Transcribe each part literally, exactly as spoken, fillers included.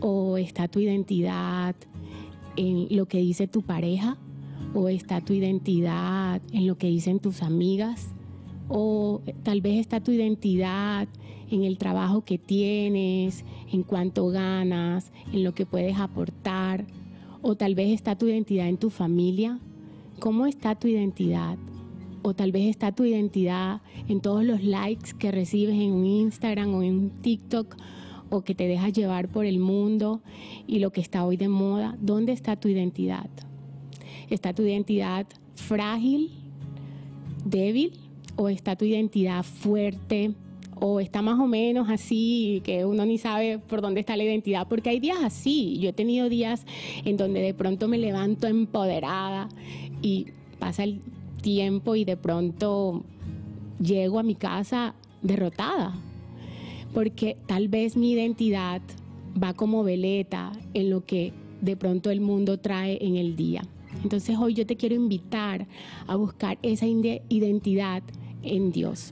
¿O está tu identidad en lo que dice tu pareja? ¿O está tu identidad en lo que dicen tus amigas? ¿O tal vez está tu identidad en el trabajo que tienes, en cuánto ganas, en lo que puedes aportar? ¿O tal vez está tu identidad en tu familia? ¿Cómo está tu identidad? O tal vez está tu identidad en todos los likes que recibes en un Instagram o en un TikTok, o que te dejas llevar por el mundo y lo que está hoy de moda. ¿Dónde está tu identidad? ¿Está tu identidad frágil, débil? ¿O está tu identidad fuerte? ¿O está más o menos así, que uno ni sabe por dónde está la identidad? Porque hay días así. Yo he tenido días en donde de pronto me levanto empoderada y pasa el tiempo y de pronto llego a mi casa derrotada, porque tal vez mi identidad va como veleta en lo que de pronto el mundo trae en el día. Entonces hoy yo te quiero invitar a buscar esa identidad en Dios.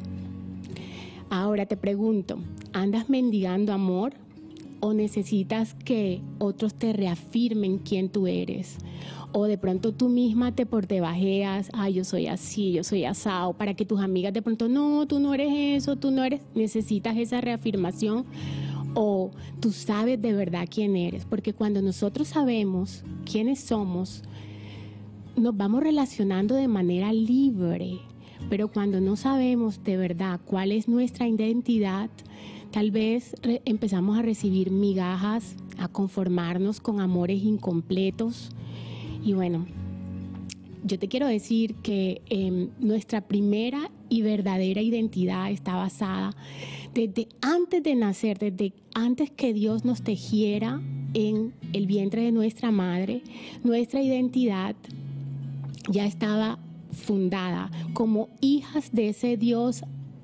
Ahora te pregunto, ¿andas mendigando amor o necesitas que otros te reafirmen quién tú eres? O de pronto tú misma te portebajeas, ay, yo soy así, yo soy asado, para que tus amigas de pronto, no, tú no eres eso, tú no eres, necesitas esa reafirmación. O tú sabes de verdad quién eres, porque cuando nosotros sabemos quiénes somos, nos vamos relacionando de manera libre, pero cuando no sabemos de verdad cuál es nuestra identidad, tal vez re- empezamos a recibir migajas, a conformarnos con amores incompletos. Y bueno, yo te quiero decir que eh, nuestra primera y verdadera identidad está basada desde antes de nacer, desde antes que Dios nos tejiera en el vientre de nuestra madre. Nuestra identidad ya estaba fundada como hijas de ese Dios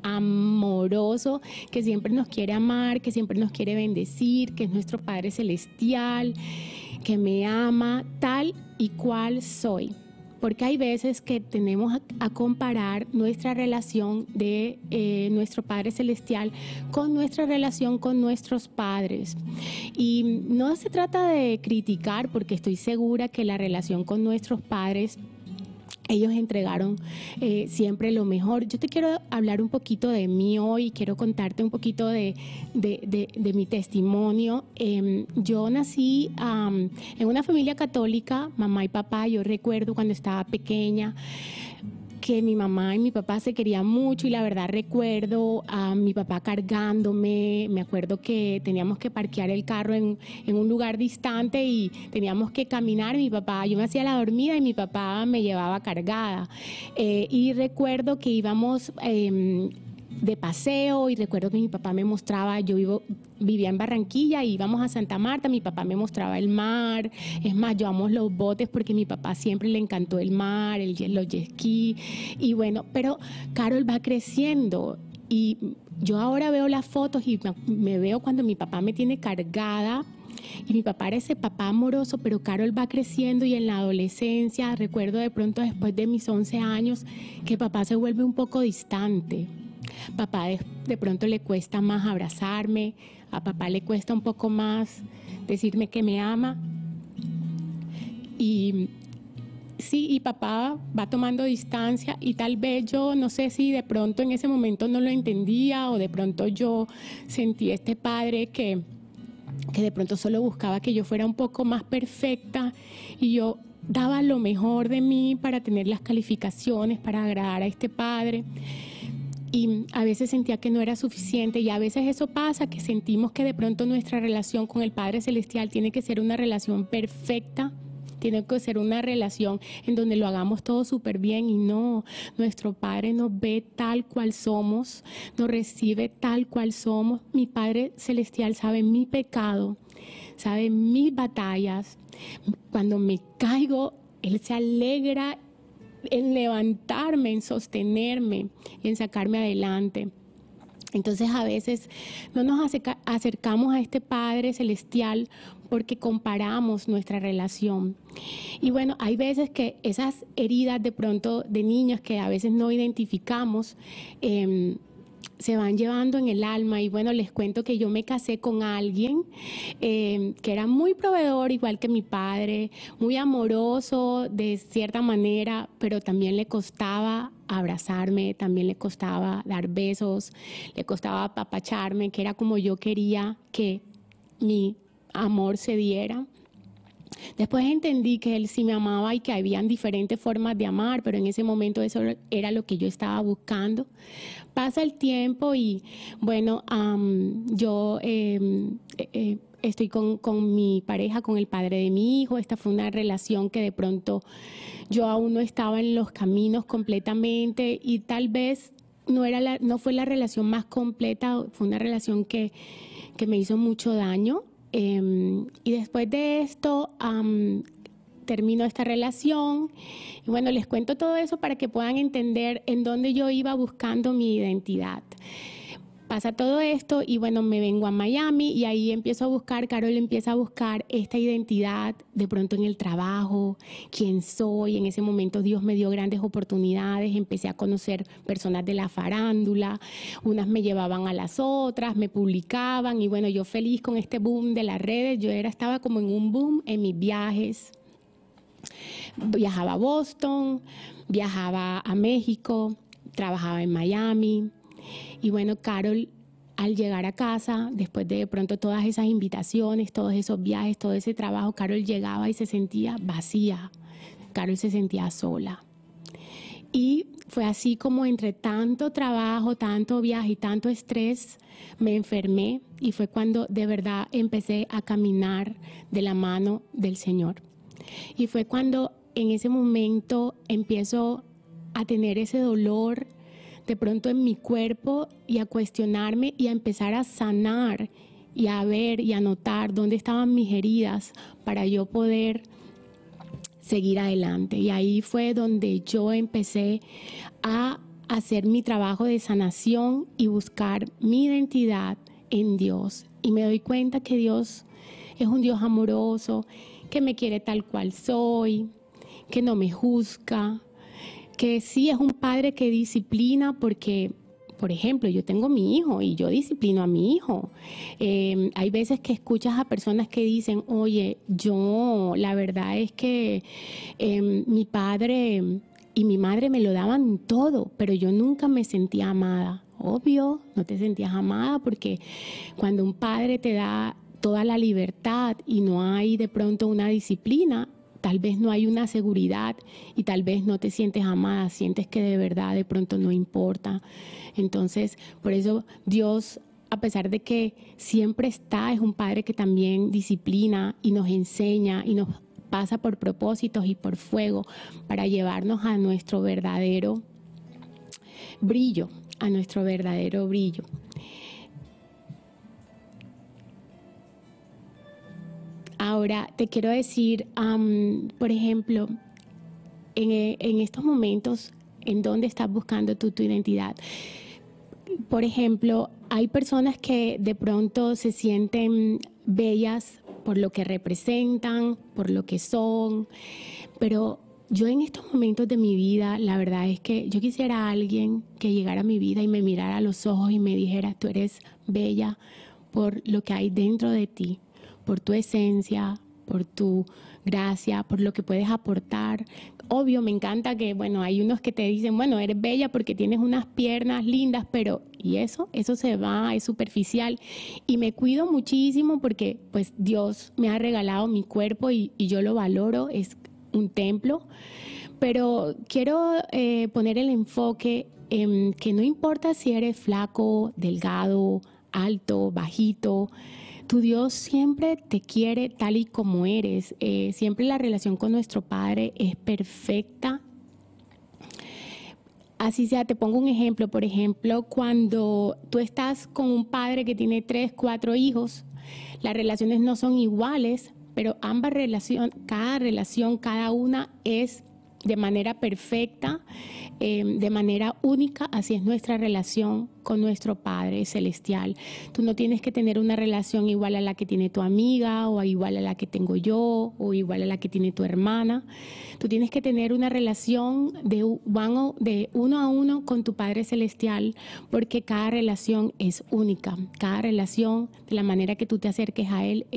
amoroso que siempre nos quiere amar, que siempre nos quiere bendecir, que es nuestro Padre Celestial, que me ama tal y cual soy. Porque hay veces que tenemos a, a comparar nuestra relación de eh, nuestro Padre Celestial con nuestra relación con nuestros padres. Y no se trata de criticar, porque estoy segura que la relación con nuestros padres, ellos entregaron eh, siempre lo mejor. Yo te quiero hablar un poquito de mí hoy, quiero contarte un poquito de, de, de, de mi testimonio. Eh, yo nací um, en una familia católica, mamá y papá. Yo recuerdo cuando estaba pequeña que mi mamá y mi papá se querían mucho, y la verdad recuerdo a mi papá cargándome. Me acuerdo que teníamos que parquear el carro en, en un lugar distante y teníamos que caminar. Mi papá, yo me hacía la dormida y mi papá me llevaba cargada. Eh, y recuerdo que íbamos eh, de paseo, y recuerdo que mi papá me mostraba, yo vivo, vivía en Barranquilla y íbamos a Santa Marta, mi papá me mostraba el mar. Es más, llevamos los botes porque a mi papá siempre le encantó el mar, el, los jet ski. Y bueno, pero Carol va creciendo, y yo ahora veo las fotos y me veo cuando mi papá me tiene cargada, y mi papá era ese papá amoroso, pero Carol va creciendo, y en la adolescencia recuerdo de pronto después de mis once años que papá se vuelve un poco distante. Papá de, de pronto le cuesta más abrazarme, a papá le cuesta un poco más decirme que me ama. Y sí, y papá va tomando distancia, y tal vez yo no sé si de pronto en ese momento no lo entendía, o de pronto yo sentí este padre que, que de pronto solo buscaba que yo fuera un poco más perfecta, y yo daba lo mejor de mí para tener las calificaciones, para agradar a este padre. Y a veces sentía que no era suficiente, y a veces eso pasa, que sentimos que de pronto nuestra relación con el Padre Celestial tiene que ser una relación perfecta, tiene que ser una relación en donde lo hagamos todo súper bien, y no, nuestro Padre nos ve tal cual somos, nos recibe tal cual somos. Mi Padre Celestial sabe mi pecado, sabe mis batallas. Cuando me caigo, Él se alegra en levantarme, en sostenerme y en sacarme adelante. Entonces a veces no nos acerca, acercamos a este Padre Celestial porque comparamos nuestra relación. Y bueno, hay veces que esas heridas de pronto de niños que a veces no identificamos, eh, se van llevando en el alma. Y bueno, les cuento que yo me casé con alguien eh, que era muy proveedor, igual que mi padre, muy amoroso de cierta manera, pero también le costaba abrazarme, también le costaba dar besos, le costaba apapacharme, que era como yo quería que mi amor se diera. Después entendí que él sí me amaba y que habían diferentes formas de amar, pero en ese momento eso era lo que yo estaba buscando. Pasa el tiempo y bueno, um, yo eh, eh, estoy con, con mi pareja, con el padre de mi hijo. Esta fue una relación que de pronto yo aún no estaba en los caminos completamente y tal vez no, era la, no fue la relación más completa, fue una relación que, que me hizo mucho daño. Eh, y después de esto, um, termino esta relación. Y bueno, les cuento todo eso para que puedan entender en dónde yo iba buscando mi identidad. Pasa todo esto y bueno, me vengo a Miami y ahí empiezo a buscar, Carol empieza a buscar esta identidad de pronto en el trabajo, quién soy. En ese momento Dios me dio grandes oportunidades, empecé a conocer personas de la farándula, unas me llevaban a las otras, me publicaban y bueno, yo feliz con este boom de las redes, yo era, estaba como en un boom en mis viajes. Viajaba a Boston, viajaba a México, trabajaba en Miami. Y bueno, Carol, al llegar a casa, después de, de pronto todas esas invitaciones, todos esos viajes, todo ese trabajo, Carol llegaba y se sentía vacía. Carol se sentía sola. Y fue así como entre tanto trabajo, tanto viaje y tanto estrés, me enfermé y fue cuando de verdad empecé a caminar de la mano del Señor. Y fue cuando en ese momento empiezo a tener ese dolor de pronto en mi cuerpo y a cuestionarme y a empezar a sanar y a ver y a notar dónde estaban mis heridas para yo poder seguir adelante. Y ahí fue donde yo empecé a hacer mi trabajo de sanación y buscar mi identidad en Dios. Y me doy cuenta que Dios es un Dios amoroso, que me quiere tal cual soy, que no me juzga, que sí es un padre que disciplina porque, por ejemplo, yo tengo mi hijo y yo disciplino a mi hijo. Eh, hay veces que escuchas a personas que dicen, oye, yo la verdad es que eh, mi padre y mi madre me lo daban todo, pero yo nunca me sentía amada. Obvio, no te sentías amada porque cuando un padre te da toda la libertad y no hay de pronto una disciplina, tal vez no hay una seguridad y tal vez no te sientes amada, sientes que de verdad de pronto no importa. Entonces, por eso Dios, a pesar de que siempre está, es un Padre que también disciplina y nos enseña y nos pasa por propósitos y por fuego para llevarnos a nuestro verdadero brillo, a nuestro verdadero brillo. Ahora, te quiero decir, um, por ejemplo, en, en estos momentos, ¿en dónde estás buscando tú tu identidad? Por ejemplo, hay personas que de pronto se sienten bellas por lo que representan, por lo que son, pero yo en estos momentos de mi vida, la verdad es que yo quisiera a alguien que llegara a mi vida y me mirara a los ojos y me dijera, tú eres bella por lo que hay dentro de ti, por tu esencia, por tu gracia, por lo que puedes aportar. Obvio, me encanta que, bueno, hay unos que te dicen, bueno, eres bella porque tienes unas piernas lindas, pero ¿y eso? Eso se va, es superficial. Y me cuido muchísimo porque, pues, Dios me ha regalado mi cuerpo y, y yo lo valoro, es un templo. Pero quiero eh, poner el enfoque en que no importa si eres flaco, delgado, alto, bajito, tu Dios siempre te quiere tal y como eres. Eh, siempre la relación con nuestro Padre es perfecta. Así sea, te pongo un ejemplo. Por ejemplo, cuando tú estás con un padre que tiene tres, cuatro hijos, las relaciones no son iguales, pero ambas relaciones, cada relación, cada una es de manera perfecta, eh, de manera única. Así es nuestra relación con nuestro Padre Celestial. Tú no tienes que tener una relación igual a la que tiene tu amiga, o igual a la que tengo yo, o igual a la que tiene tu hermana. Tú tienes que tener una relación de, de uno a uno con tu Padre Celestial, porque cada relación es única. Cada relación, de la manera que tú te acerques a Él,